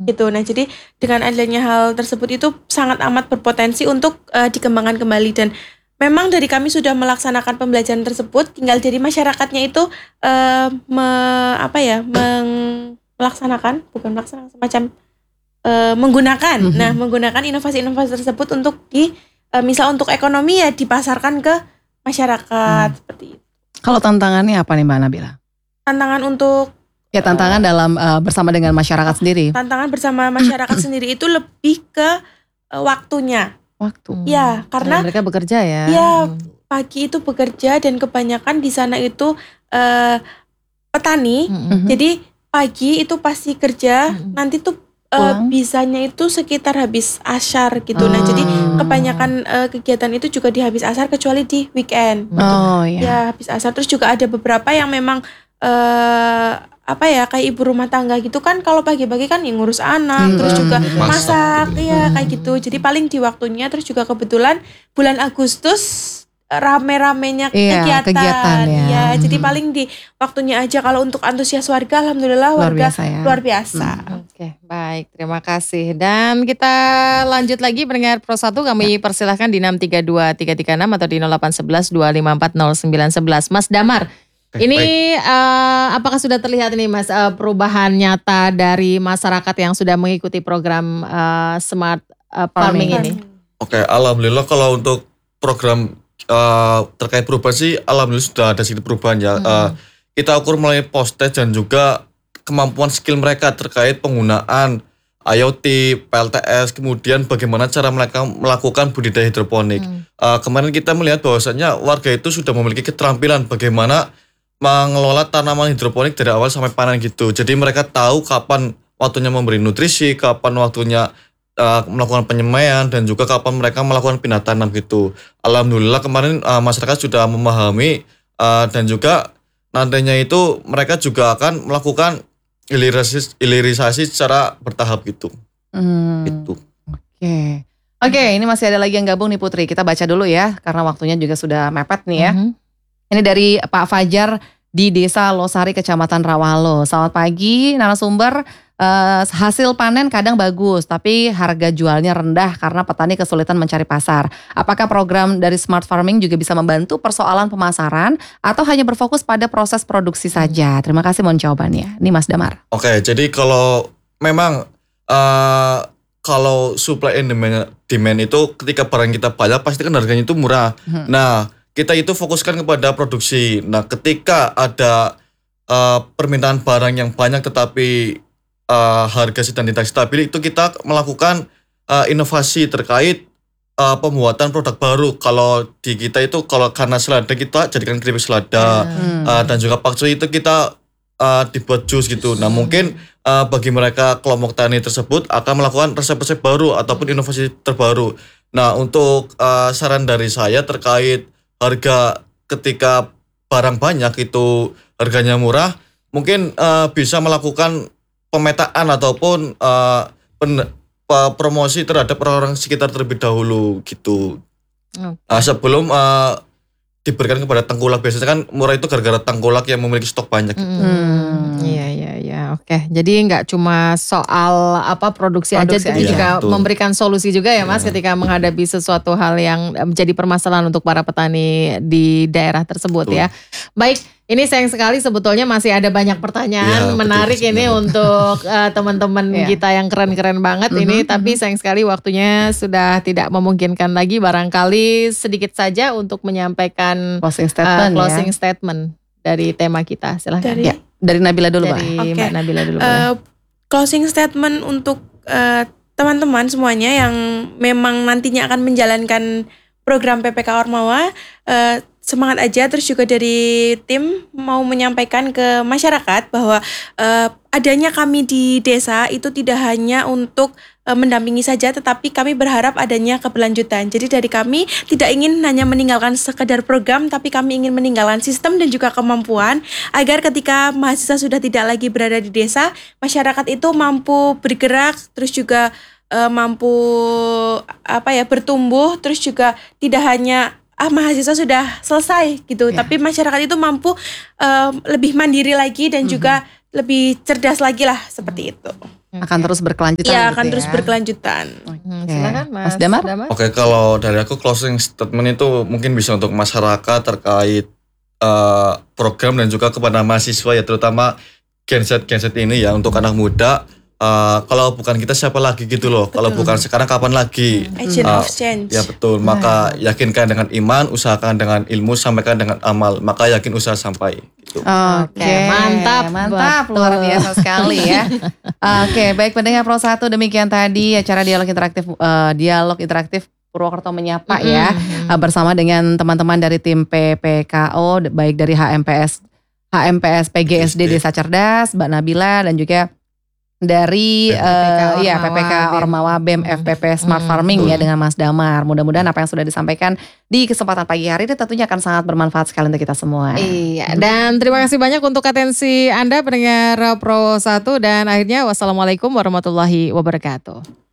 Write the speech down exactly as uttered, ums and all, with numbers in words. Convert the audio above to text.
gitu. Nah jadi dengan adanya hal tersebut itu sangat amat berpotensi untuk uh, dikembangkan kembali, dan memang dari kami sudah melaksanakan pembelajaran tersebut, tinggal dari masyarakatnya itu uh, me, apa ya meng, melaksanakan bukan melaksanakan semacam uh, menggunakan mm-hmm. nah menggunakan inovasi-inovasi tersebut untuk di uh, misal untuk ekonomi ya dipasarkan ke masyarakat hmm. seperti itu. Kalau tantangannya apa nih Mbak Nabila? Tantangan untuk Ya tantangan uh, dalam uh, bersama dengan masyarakat oh, sendiri. Tantangan bersama masyarakat sendiri itu lebih ke uh, waktunya. Waktu. Ya, karena ya, mereka bekerja ya. Ya, pagi itu bekerja dan kebanyakan di sana itu uh, petani. Mm-hmm. Jadi pagi itu pasti kerja, mm-hmm. nanti tuh uh, bisanya itu sekitar habis asyar gitu. Oh. Nah, jadi kebanyakan uh, kegiatan itu juga di habis asyar kecuali di weekend. Oh iya. Ya, habis asyar. Terus juga ada beberapa yang memang uh, apa ya kayak ibu rumah tangga gitu kan, kalau pagi-pagi kan yang ngurus anak, hmm, terus juga hmm, masak, gitu. Ya kayak gitu. Jadi paling di waktunya, terus juga kebetulan bulan Agustus rame-ramenya iya, kegiatan, kegiatan ya. ya. Jadi paling di waktunya aja. Kalau untuk antusias warga, alhamdulillah luar warga biasa ya. luar biasa. Hmm. Oke, baik, terima kasih. Dan kita lanjut lagi pendengar Pro satu, kami ya. Persilahkan di enam tiga dua tiga tiga enam atau di nol delapan satu satu dua lima empat nol sembilan satu satu. Mas Damar. Eh, ini uh, apakah sudah terlihat nih Mas uh, perubahan nyata dari masyarakat yang sudah mengikuti program uh, Smart uh, Farming, farming ini? Oke, alhamdulillah kalau untuk program uh, terkait perubahan sih alhamdulillah sudah ada sedikit perubahan ya. Hmm. Uh, kita ukur melalui post-test dan juga kemampuan skill mereka terkait penggunaan I O T, P L T S, kemudian bagaimana cara mereka melakukan budidaya hidroponik. Hmm. Uh, kemarin kita melihat bahwasannya warga itu sudah memiliki keterampilan bagaimana mengelola tanaman hidroponik dari awal sampai panen gitu. Jadi mereka tahu kapan waktunya memberi nutrisi, kapan waktunya uh, melakukan penyemaian, dan juga kapan mereka melakukan pindah tanam gitu. Alhamdulillah kemarin uh, masyarakat sudah memahami uh, dan juga nantinya itu mereka juga akan melakukan hilirisasi, hilirisasi secara bertahap gitu. Hmm. Gitu. Oke. Okay. Oke, okay, ini masih ada lagi yang gabung nih Putri. Kita baca dulu ya karena waktunya juga sudah mepet nih ya. Mm-hmm. Ini dari Pak Fajar di Desa Losari, Kecamatan Rawalo. Selamat pagi narasumber. Uh, hasil panen kadang bagus, tapi harga jualnya rendah karena petani kesulitan mencari pasar. Apakah program dari Smart Farming juga bisa membantu persoalan pemasaran atau hanya berfokus pada proses produksi saja? Terima kasih, mohon jawabannya. Ini Mas Damar. Oke, jadi kalau memang uh, kalau supply and demand, demand itu ketika barang kita banyak pasti kan harganya itu murah. Hmm. Nah, kita itu fokuskan kepada produksi. Nah, ketika ada uh, permintaan barang yang banyak tetapi uh, harga sedang tidak stabil, itu kita melakukan uh, inovasi terkait uh, pembuatan produk baru. Kalau di kita itu, kalau karena selada kita jadikan keripik selada, hmm. uh, dan juga pakcoy itu kita uh, dibuat jus gitu. Nah, mungkin uh, bagi mereka kelompok tani tersebut akan melakukan resep-resep baru ataupun inovasi terbaru. Nah, untuk uh, saran dari saya terkait harga ketika barang banyak itu harganya murah, mungkin uh, bisa melakukan pemetaan ataupun uh, pen, uh, promosi terhadap orang-orang sekitar terlebih dahulu gitu. Okay. Uh, sebelum uh, diberikan kepada tengkulak. Biasanya kan murah itu gara-gara tengkulak yang memiliki stok banyak gitu. Hmm, iya iya iya. Oke. Jadi nggak cuma soal apa produksi, produksi aja, tapi juga betul. Memberikan solusi juga ya Mas, ya. Ketika menghadapi sesuatu hal yang menjadi permasalahan untuk para petani di daerah tersebut. Betul. Ya. Baik. Ini sayang sekali sebetulnya masih ada banyak pertanyaan ya, menarik betul, ini sebenarnya. Untuk uh, teman-teman ya. Kita yang keren-keren banget mm-hmm, ini. Tapi mm-hmm. sayang sekali waktunya sudah tidak memungkinkan lagi. Barangkali sedikit saja untuk menyampaikan closing statement, uh, closing ya. statement dari tema kita. Silahkan. Dari, ya. dari Nabila dulu dari Mbak. Okay. Mbak Nabila dulu. Uh, closing statement untuk uh, teman-teman semuanya yang memang nantinya akan menjalankan program P P K Ormawa. Uh, Semangat aja, terus juga dari tim mau menyampaikan ke masyarakat bahwa uh, adanya kami di desa itu tidak hanya untuk uh, mendampingi saja, tetapi kami berharap adanya keberlanjutan. Jadi dari kami tidak ingin hanya meninggalkan sekedar program, tapi kami ingin meninggalkan sistem dan juga kemampuan agar ketika mahasiswa sudah tidak lagi berada di desa, masyarakat itu mampu bergerak, terus juga uh, mampu apa ya bertumbuh, terus juga tidak hanya ah mahasiswa sudah selesai gitu, ya. Tapi masyarakat itu mampu uh, lebih mandiri lagi dan mm-hmm. juga lebih cerdas lagi lah seperti itu. akan terus berkelanjutan. Iya, gitu akan ya. terus berkelanjutan. Hmm, Oke. silakan Mas, Mas Damar. Oke, kalau dari aku closing statement itu mungkin bisa untuk masyarakat terkait uh, program dan juga kepada mahasiswa ya, terutama Gen Z Gen Z ini ya, untuk anak muda. Uh, kalau bukan kita siapa lagi gitu loh. Kalau bukan sekarang kapan lagi? Agent Uh, of change. Ya betul. Maka yakinkan dengan iman, usahakan dengan ilmu, sampaikan dengan amal. Maka yakin usaha sampai. Gitu. Oke, mantap, mantap, betul. luar biasa sekali ya. Oke, baik pendengar Pro satu, demikian tadi acara dialog interaktif uh, dialog interaktif Purwokerto Menyapa ya, uh, bersama dengan teman-teman dari tim P P K O, baik dari H M P S H M P S P G S D Desa Cerdas, Mbak Nabila, dan juga dari P P K uh, ya P P K Ormawa, Ormawa B E M F P P Smart Hmm. Farming ya dengan Mas Damar. Mudah-mudahan apa yang sudah disampaikan di kesempatan pagi hari ini tentunya akan sangat bermanfaat sekali untuk kita semua. Iya, dan terima kasih banyak untuk atensi Anda pendengar Pro satu, dan akhirnya wassalamualaikum warahmatullahi wabarakatuh.